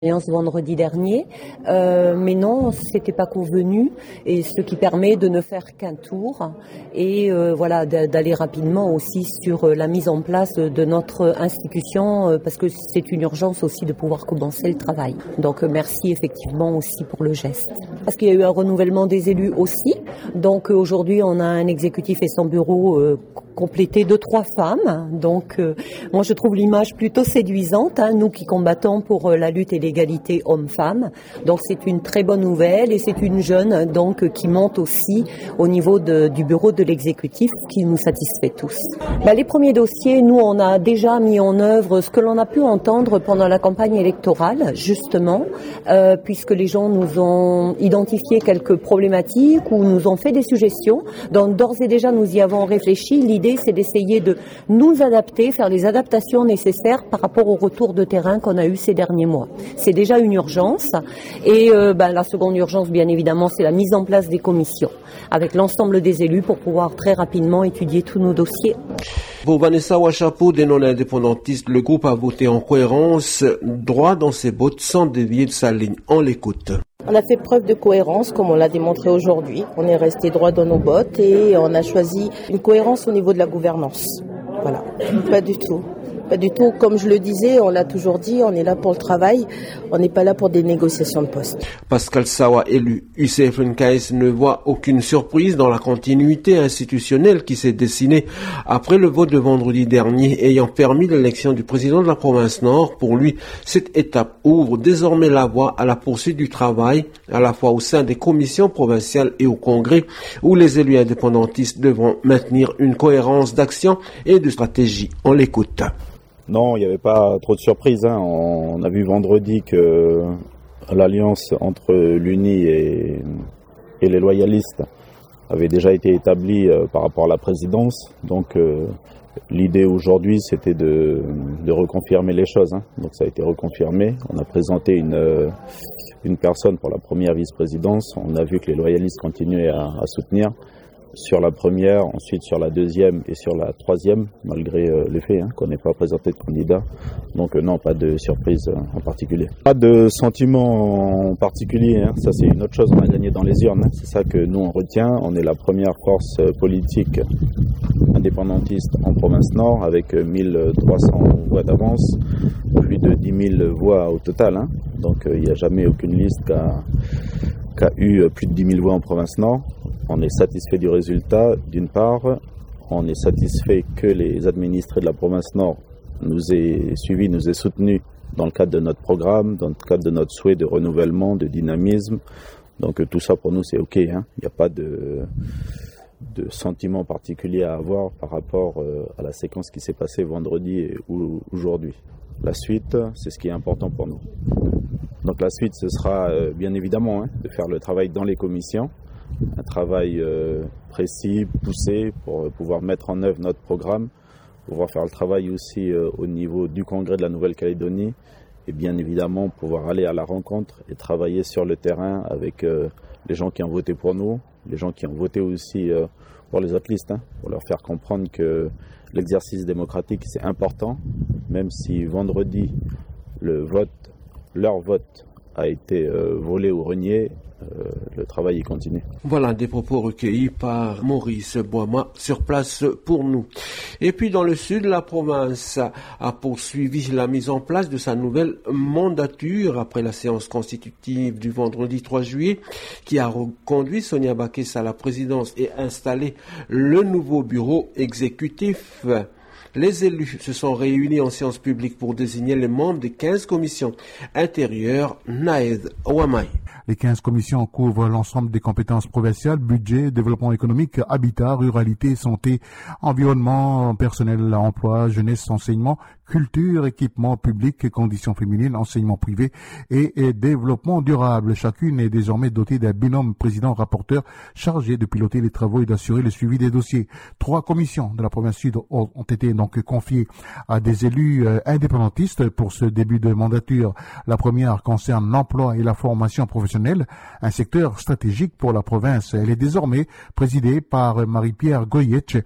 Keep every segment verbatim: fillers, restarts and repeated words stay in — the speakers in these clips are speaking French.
vendredi dernier, euh, mais non, c'était pas convenu, et ce qui permet de ne faire qu'un tour et euh, voilà d'aller rapidement aussi sur la mise en place de notre institution, euh, parce que c'est une urgence aussi de pouvoir commencer le travail. Donc euh, merci effectivement aussi pour le geste. Parce qu'il y a eu un renouvellement des élus aussi, donc euh, aujourd'hui on a un exécutif et son bureau euh, complété de trois femmes, donc euh, moi je trouve l'image plutôt séduisante, hein, nous qui combattons pour euh, la lutte et l'égalité homme-femme. Donc c'est une très bonne nouvelle et c'est une jeune donc qui monte aussi au niveau de, du bureau de l'exécutif qui nous satisfait tous. Ben, les premiers dossiers, nous on a déjà mis en œuvre ce que l'on a pu entendre pendant la campagne électorale justement, euh, puisque les gens nous ont identifié quelques problématiques ou nous ont fait des suggestions. Donc d'ores et déjà nous y avons réfléchi. L'idée c'est d'essayer de nous adapter, faire les adaptations nécessaires par rapport au retour de terrain qu'on a eu ces derniers mois. C'est déjà une urgence et euh, ben, la seconde urgence bien évidemment c'est la mise en place des commissions avec l'ensemble des élus pour pouvoir très rapidement étudier tous nos dossiers. Pour Vanessa Ouachapo, des non-indépendantistes, le groupe a voté en cohérence, droit dans ses bottes sans dévier de sa ligne. On l'écoute. On a fait preuve de cohérence comme on l'a démontré aujourd'hui. On est resté droit dans nos bottes et on a choisi une cohérence au niveau de la gouvernance. Voilà, pas du tout. Pas du tout, comme je le disais, on l'a toujours dit, on est là pour le travail, on n'est pas là pour des négociations de poste. Pascal Sawa, élu U C F N K S, ne voit aucune surprise dans la continuité institutionnelle qui s'est dessinée après le vote de vendredi dernier ayant permis l'élection du président de la province Nord. Pour lui, cette étape ouvre désormais la voie à la poursuite du travail, à la fois au sein des commissions provinciales et au Congrès, où les élus indépendantistes devront maintenir une cohérence d'action et de stratégie. On l'écoute. Non, il n'y avait pas trop de surprises. Hein. On a vu vendredi que l'alliance entre l'U N I et, et les loyalistes avait déjà été établie euh, par rapport à la présidence. Donc euh, l'idée aujourd'hui, c'était de, de reconfirmer les choses. Hein. Donc ça a été reconfirmé. On a présenté une, euh, une personne pour la première vice-présidence. On a vu que les loyalistes continuaient à, à soutenir. Sur la première, ensuite sur la deuxième et sur la troisième, malgré euh, le fait hein, qu'on n'ait pas présenté de candidat. Donc euh, non, pas de surprise euh, en particulier. Pas de sentiment en particulier, hein. Ça c'est une autre chose, on a gagné dans les urnes. Hein. C'est ça que nous on retient. On est la première force euh, politique indépendantiste en province Nord avec euh, mille trois cents voix d'avance, plus de dix mille voix au total. Hein. Donc il euh, n'y a jamais aucune liste qui a, qui a eu plus de dix mille voix en province Nord. On est satisfait du résultat, d'une part. On est satisfait que les administrés de la province Nord nous aient suivis, nous aient soutenus dans le cadre de notre programme, dans le cadre de notre souhait de renouvellement, de dynamisme. Donc tout ça pour nous c'est OK. Hein. Il n'y a pas de, de sentiment particulier à avoir par rapport à la séquence qui s'est passée vendredi et aujourd'hui. La suite, c'est ce qui est important pour nous. Donc la suite, ce sera bien évidemment hein, de faire le travail dans les commissions. Un travail euh, précis, poussé pour pouvoir mettre en œuvre notre programme, pouvoir faire le travail aussi euh, au niveau du Congrès de la Nouvelle-Calédonie et bien évidemment pouvoir aller à la rencontre et travailler sur le terrain avec euh, les gens qui ont voté pour nous, les gens qui ont voté aussi euh, pour les autres listes, hein, pour leur faire comprendre que l'exercice démocratique c'est important, même si vendredi le vote, leur vote a été euh, volé ou renié. Euh, le travail y continue. Voilà des propos recueillis par Maurice Boima sur place pour nous. Et puis dans le sud, la province a poursuivi la mise en place de sa nouvelle mandature après la séance constitutive du vendredi trois juillet qui a reconduit Sonia Bakes à la présidence et installé le nouveau bureau exécutif. Les élus se sont réunis en séance publique pour désigner les membres des quinze commissions intérieures. Naed Ouamay. Les quinze commissions couvrent l'ensemble des compétences provinciales, budget, développement économique, habitat, ruralité, santé, environnement, personnel, emploi, jeunesse, enseignement, culture, équipement public, conditions féminines, enseignement privé et, et développement durable. Chacune est désormais dotée d'un binôme président-rapporteur chargé de piloter les travaux et d'assurer le suivi des dossiers. Trois commissions de la province sud ont, ont été donc confiées à des élus euh, indépendantistes pour ce début de mandature. La première concerne l'emploi et la formation professionnelle, un secteur stratégique pour la province. Elle est désormais présidée par Marie-Pierre Goyetch.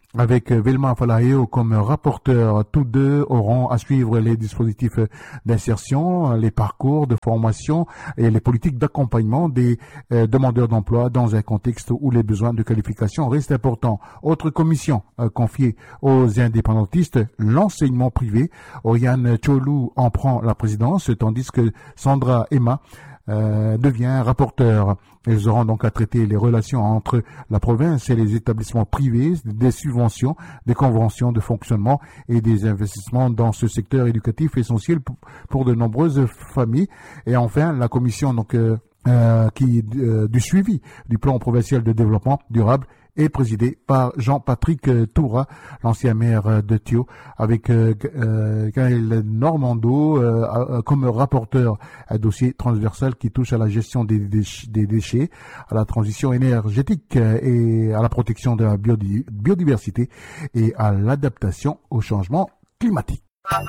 avec Velma Falaheo comme rapporteur. Tous deux auront à suivre les dispositifs d'insertion, les parcours de formation et les politiques d'accompagnement des euh, demandeurs d'emploi dans un contexte où les besoins de qualification restent importants. Autre commission euh, confiée aux indépendantistes, l'enseignement privé. Oriane Tcholou en prend la présidence, tandis que Sandra Emma Euh, devient rapporteur. Ils auront donc à traiter les relations entre la province et les établissements privés, des subventions, des conventions de fonctionnement et des investissements dans ce secteur éducatif essentiel pour, pour de nombreuses familles. Et enfin, la commission donc euh, euh, qui euh, du suivi du plan provincial de développement durable est présidé par Jean-Patrick Toura, l'ancien maire de Thio, avec euh, euh, Gaël Normando euh, euh, comme rapporteur, un dossier transversal qui touche à la gestion des, déch- des déchets, à la transition énergétique et à la protection de la biodi- biodiversité et à l'adaptation au changement climatique.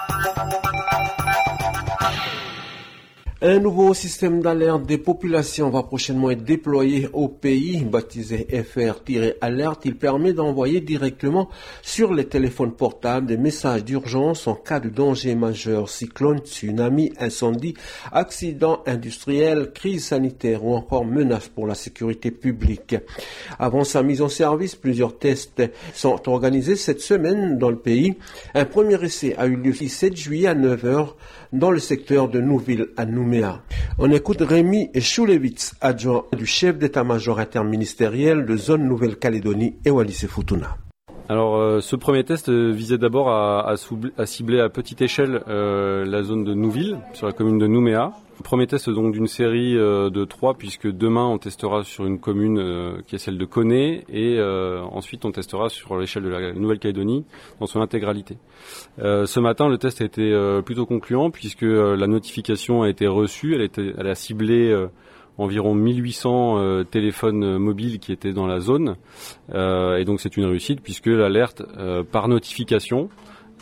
Un nouveau système d'alerte des populations va prochainement être déployé au pays, baptisé F R-Alerte. Il permet d'envoyer directement sur les téléphones portables des messages d'urgence en cas de danger majeur, cyclone, tsunami, incendie, accident industriel, crise sanitaire ou encore menace pour la sécurité publique. Avant sa mise en service, plusieurs tests sont organisés cette semaine dans le pays. Un premier essai a eu lieu le sept juillet à neuf heures dans le secteur de Nouville à Nouméa. On écoute Rémi Choulevitz, adjoint du chef d'état-major interministériel de zone Nouvelle-Calédonie et Wallis-et-Futuna. Alors euh, ce premier test euh, visait d'abord à, à, soubl- à cibler à petite échelle euh, la zone de Nouville, sur la commune de Nouméa. Premier test donc d'une série euh, de trois, puisque demain on testera sur une commune euh, qui est celle de Koné, et euh, ensuite on testera sur l'échelle de la Nouvelle-Calédonie dans son intégralité. Euh, ce matin le test a été euh, plutôt concluant, puisque euh, la notification a été reçue, elle, était, elle a ciblé euh, environ mille huit cents euh, téléphones mobiles qui étaient dans la zone, euh, et donc c'est une réussite puisque l'alerte euh, par notification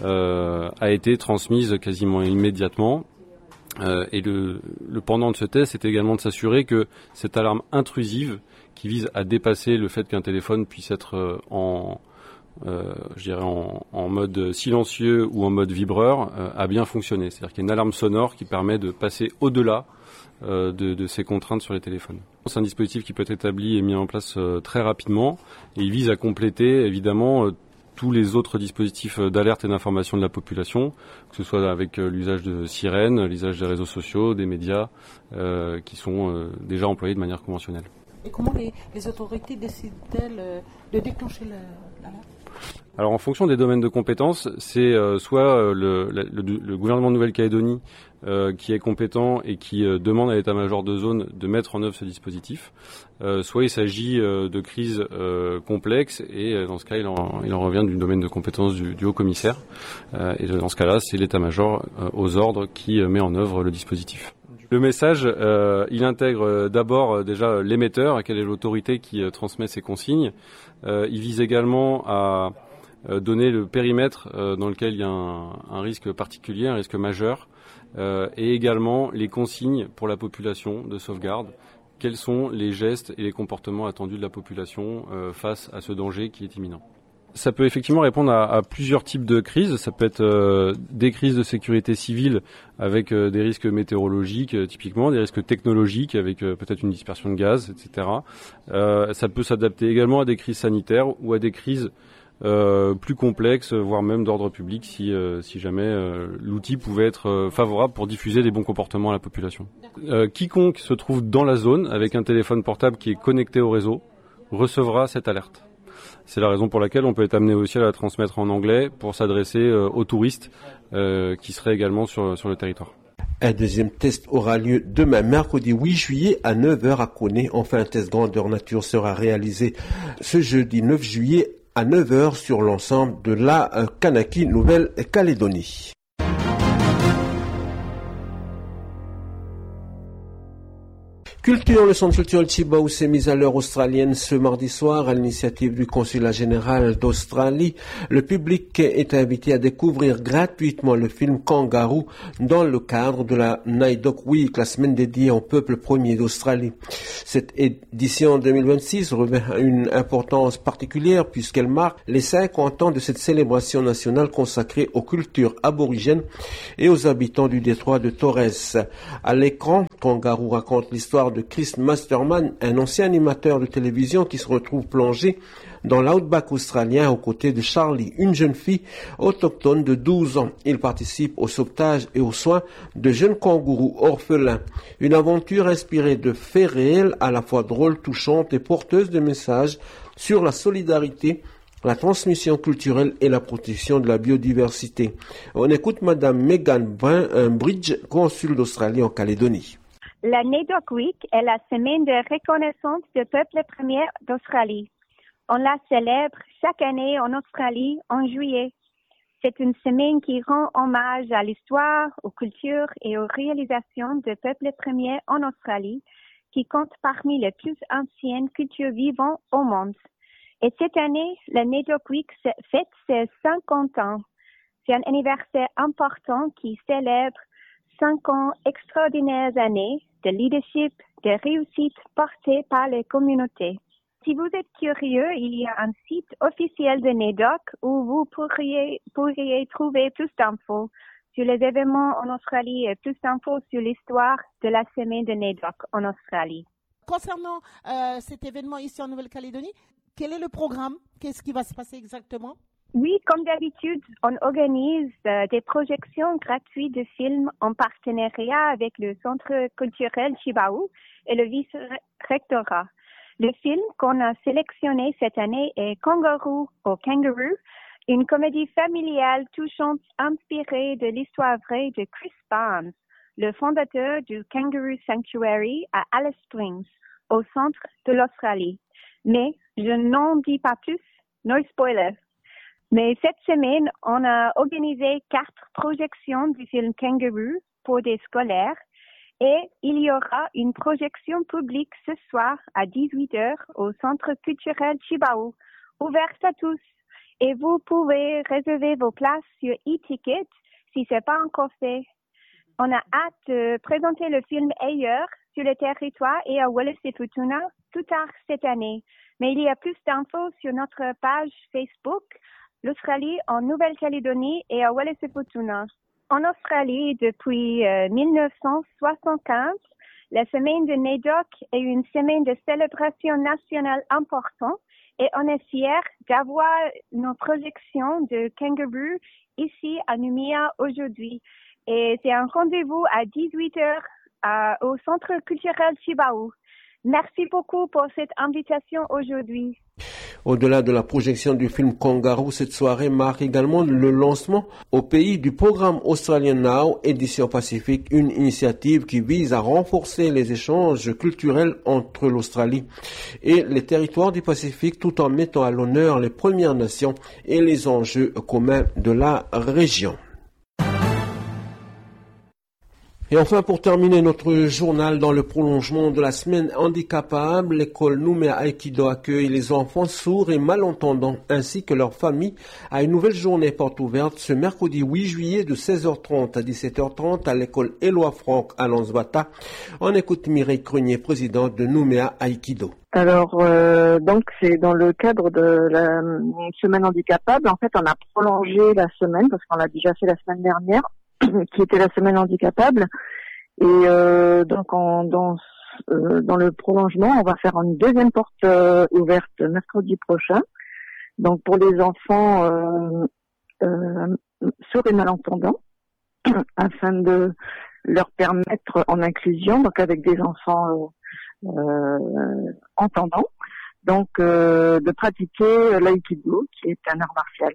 euh, a été transmise quasiment immédiatement. Euh, et le, le pendant de ce test est également de s'assurer que cette alarme intrusive qui vise à dépasser le fait qu'un téléphone puisse être euh, en, euh, je dirais en, en mode silencieux ou en mode vibreur euh, a bien fonctionné. C'est-à-dire qu'il y a une alarme sonore qui permet de passer au-delà euh, de, de ces contraintes sur les téléphones. C'est un dispositif qui peut être établi et mis en place euh, très rapidement, et il vise à compléter évidemment euh, tous les autres dispositifs d'alerte et d'information de la population, que ce soit avec l'usage de sirènes, l'usage des réseaux sociaux, des médias, euh, qui sont euh, déjà employés de manière conventionnelle. Et comment les, les autorités décident-elles de déclencher l'alerte ? Alors en fonction des domaines de compétences, c'est euh, soit euh, le, le, le gouvernement de Nouvelle-Calédonie euh, qui est compétent et qui euh, demande à l'état-major de zone de mettre en œuvre ce dispositif, euh, soit il s'agit euh, de crises euh, complexes, et euh, dans ce cas il en, il en revient du domaine de compétence du, du haut-commissaire, euh, et dans ce cas-là c'est l'état-major euh, aux ordres qui euh, met en œuvre le dispositif. Le message, euh, il intègre euh, d'abord euh, déjà l'émetteur, quelle est l'autorité qui euh, transmet ces consignes. Euh, il vise également à euh, donner le périmètre euh, dans lequel il y a un, un risque particulier, un risque majeur, euh, et également les consignes pour la population de sauvegarde. Quels sont les gestes et les comportements attendus de la population euh, face à ce danger qui est imminent. Ça peut effectivement répondre à, à plusieurs types de crises. Ça peut être euh, des crises de sécurité civile avec euh, des risques météorologiques, euh, typiquement, des risques technologiques avec euh, peut-être une dispersion de gaz, et cetera. Euh, ça peut s'adapter également à des crises sanitaires ou à des crises euh, plus complexes, voire même d'ordre public, si, euh, si jamais euh, l'outil pouvait être euh, favorable pour diffuser des bons comportements à la population. Euh, quiconque se trouve dans la zone avec un téléphone portable qui est connecté au réseau recevra cette alerte. C'est la raison pour laquelle on peut être amené aussi à la transmettre en anglais pour s'adresser euh, aux touristes euh, qui seraient également sur, sur le territoire. Un deuxième test aura lieu demain, mercredi huit juillet à neuf heures à Koné. Enfin, un test grandeur nature sera réalisé ce jeudi neuf juillet à neuf heures sur l'ensemble de la euh, Kanaki Nouvelle-Calédonie. Culture, le centre culturel Tjibaou s'est mis à l'heure australienne ce mardi soir à l'initiative du consulat général d'Australie. Le public est invité à découvrir gratuitement le film Kangaroo dans le cadre de la NAIDOC Week, la semaine dédiée au peuple premier d'Australie. Cette édition deux mille vingt-six revêt une importance particulière puisqu'elle marque les cinquante ans de cette célébration nationale consacrée aux cultures aborigènes et aux habitants du détroit de Torres. À l'écran, Kangaroo raconte l'histoire de Chris Masterman, un ancien animateur de télévision qui se retrouve plongé dans l'outback australien aux côtés de Charlie, une jeune fille autochtone de douze ans. Il participe au sauvetage et aux soins de jeunes kangourous orphelins. Une aventure inspirée de faits réels, à la fois drôle, touchante et porteuse de messages sur la solidarité, la transmission culturelle et la protection de la biodiversité. On écoute Madame Megan Bridge, consul d'Australie en Calédonie. La NAIDOC Week est la semaine de reconnaissance du peuple premier d'Australie. On la célèbre chaque année en Australie en juillet. C'est une semaine qui rend hommage à l'histoire, aux cultures et aux réalisations du peuple premier en Australie, qui compte parmi les plus anciennes cultures vivantes au monde. Et cette année, la NAIDOC Week fête ses cinquante ans. C'est un anniversaire important qui célèbre cinq ans extraordinaires années de leadership, de réussite portée par les communautés. Si vous êtes curieux, il y a un site officiel de NAIDOC où vous pourriez, pourriez trouver plus d'infos sur les événements en Australie et plus d'infos sur l'histoire de la semaine de NAIDOC en Australie. Concernant euh, cet événement ici en Nouvelle-Calédonie, quel est le programme? Qu'est-ce qui va se passer exactement? Oui, comme d'habitude, on organise euh, des projections gratuites de films en partenariat avec le Centre culturel Tjibaou et le vice-rectorat. Le film qu'on a sélectionné cette année est Kangaroo au Kangaroo, une comédie familiale touchante inspirée de l'histoire vraie de Chris Barnes, le fondateur du Kangaroo Sanctuary à Alice Springs, au centre de l'Australie. Mais je n'en dis pas plus, no spoilers. Mais cette semaine, on a organisé quatre projections du film Kangaroo pour des scolaires et il y aura une projection publique ce soir à dix-huit heures au Centre culturel Tjibaou, ouverte à tous. Et vous pouvez réserver vos places sur e-ticket si ce n'est pas encore fait. On a hâte de présenter le film ailleurs sur le territoire et à Wallis et Futuna plus tard cette année. Mais il y a plus d'infos sur notre page Facebook, l'Australie en Nouvelle-Calédonie et à Wallis et Futuna. En Australie, depuis euh, mille neuf cent soixante-quinze, la semaine de NAIDOC est une semaine de célébration nationale importante et on est fiers d'avoir nos projections de Kangaroo ici à Nouméa aujourd'hui. Et c'est un rendez-vous à dix-huit heures à, au Centre culturel Tjibaou. Merci beaucoup pour cette invitation aujourd'hui. Au-delà de la projection du film Kangaroo, cette soirée marque également le lancement au pays du programme Australian Now, édition Pacifique, une initiative qui vise à renforcer les échanges culturels entre l'Australie et les territoires du Pacifique tout en mettant à l'honneur les Premières Nations et les enjeux communs de la région. Et enfin, pour terminer notre journal dans le prolongement de la semaine handicapable, l'école Nouméa Aikido accueille les enfants sourds et malentendants ainsi que leurs familles à une nouvelle journée porte ouverte ce mercredi huit juillet de seize heures trente à dix-sept heures trente à l'école Éloi Franck à Lansbata. On écoute Mireille Crenier, présidente de Nouméa Aikido. Alors, euh, donc c'est dans le cadre de la semaine handicapable. En fait, on a prolongé la semaine parce qu'on l'a déjà fait la semaine dernière, qui était la semaine handicapable. Et euh, donc en, dans, euh, dans le prolongement, on va faire une deuxième porte euh, ouverte mercredi prochain. Donc pour les enfants euh, euh, sourds et malentendants, afin de leur permettre en inclusion, donc avec des enfants euh, euh, entendants, donc euh, de pratiquer l'aïkido, qui est un art martial.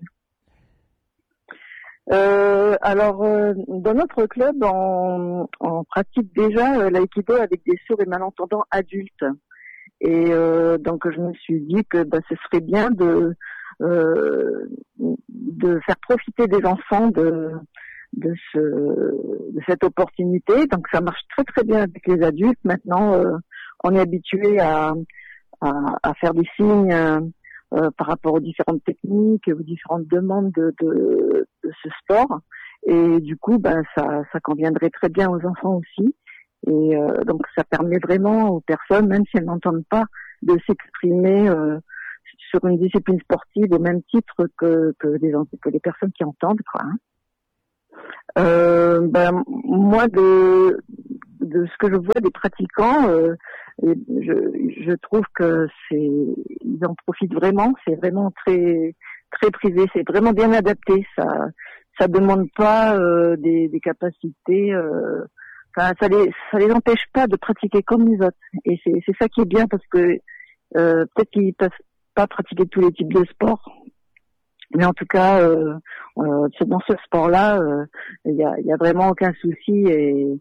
Euh, alors, euh, dans notre club, on, on pratique déjà euh, l'aïkido avec des sourds et malentendants adultes. Et euh, donc, je me suis dit que bah, ce serait bien de euh, de faire profiter des enfants de de ce de cette opportunité. Donc, ça marche très très bien avec les adultes. Maintenant, euh, on est habitué à, à, à faire des signes euh, euh, par rapport aux différentes techniques, aux différentes demandes de, de, de ce sport. Et du coup, ben ça, ça conviendrait très bien aux enfants aussi. Et euh, donc ça permet vraiment aux personnes, même si elles n'entendent pas, de s'exprimer euh, sur une discipline sportive au même titre que que les que les personnes qui entendent, quoi. Hein. Euh, ben moi de de ce que je vois des pratiquants, euh, je je trouve que c'est ils en profitent vraiment. C'est vraiment très très privé. C'est vraiment bien adapté. Ça ça demande pas euh, des des capacités. Euh, Enfin, ça les ça les empêche pas de pratiquer comme les autres, et c'est c'est ça qui est bien, parce que euh, peut-être qu'ils peuvent pas pratiquer tous les types de sports, mais en tout cas euh, euh, dans ce sport-là, il euh, y a il y a vraiment aucun souci, et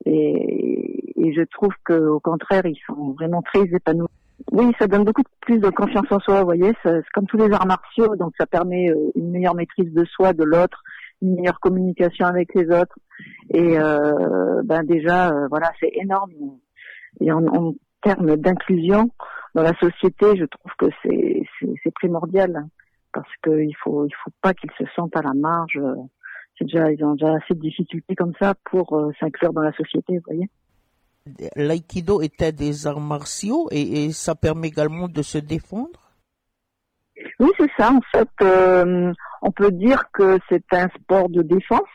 et et je trouve que au contraire ils sont vraiment très épanouis. Oui, ça donne beaucoup plus de confiance en soi, vous voyez, c'est comme tous les arts martiaux, donc ça permet une meilleure maîtrise de soi, de l'autre, une meilleure communication avec les autres. Et euh, ben déjà, euh, voilà, c'est énorme. Et en, en termes d'inclusion dans la société, je trouve que c'est, c'est, c'est primordial, parce qu'il faut, il faut pas qu'ils se sentent à la marge. C'est déjà, ils ont déjà assez de difficultés comme ça pour euh, s'inclure dans la société, vous voyez. L'aïkido est un des arts martiaux, et, et ça permet également de se défendre. Oui, c'est ça. En fait, euh, on peut dire que c'est un sport de défense.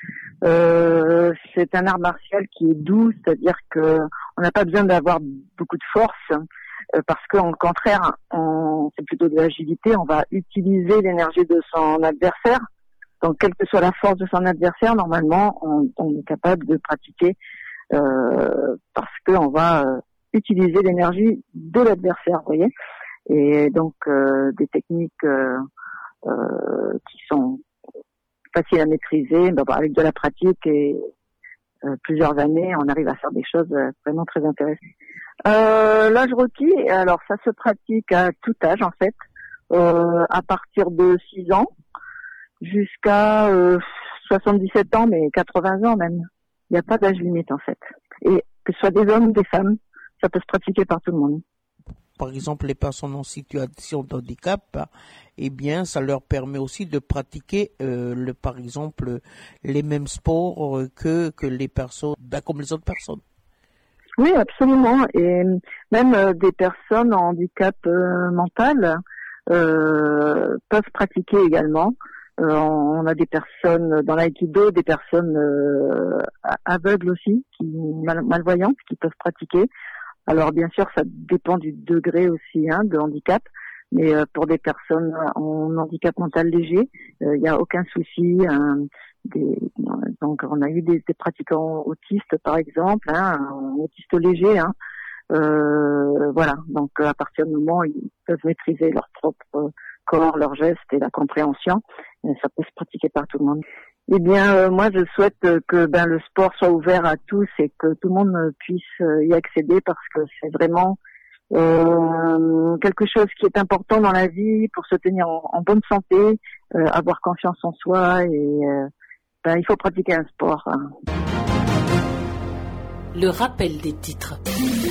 Euh, c'est un art martial qui est doux, c'est-à-dire que on n'a pas besoin d'avoir beaucoup de force, euh, parce qu'au contraire, on, c'est plutôt de l'agilité. On va utiliser l'énergie de son adversaire. Donc, quelle que soit la force de son adversaire, normalement, on, on est capable de pratiquer, euh, parce qu'on va euh, utiliser l'énergie de l'adversaire, vous voyez. Et donc euh, des techniques euh, euh, qui sont faciles à maîtriser, ben, avec de la pratique et euh, plusieurs années, on arrive à faire des choses vraiment très intéressantes. Euh, l'âge requis, alors ça se pratique à tout âge en fait, euh, à partir de six ans jusqu'à euh, soixante-dix-sept ans, mais quatre-vingts ans même. Il n'y a pas d'âge limite en fait. Et que ce soit des hommes ou des femmes, ça peut se pratiquer par tout le monde. Par exemple, les personnes en situation de handicap, eh bien, ça leur permet aussi de pratiquer, euh, le, par exemple, les mêmes sports que que les personnes, ben, comme les autres personnes. Oui, absolument. Et même euh, des personnes en handicap euh, mental euh, peuvent pratiquer également. Euh, on a des personnes dans l'aïkido, des personnes euh, aveugles aussi, qui mal, malvoyantes, qui peuvent pratiquer. Alors bien sûr, ça dépend du degré aussi hein, de handicap, mais euh, pour des personnes en handicap mental léger, il euh, n'y a aucun souci. Hein, des, donc on a eu des, des pratiquants autistes par exemple, hein, autistes légers. Hein, euh, voilà, donc à partir du moment où ils peuvent maîtriser leur propre corps, leurs gestes et la compréhension, ça peut se pratiquer par tout le monde. Eh bien, euh, moi, je souhaite que ben le sport soit ouvert à tous et que tout le monde puisse y accéder, parce que c'est vraiment euh, quelque chose qui est important dans la vie pour se tenir en, en bonne santé, euh, avoir confiance en soi, et euh, ben il faut pratiquer un sport. Hein. Le rappel des titres.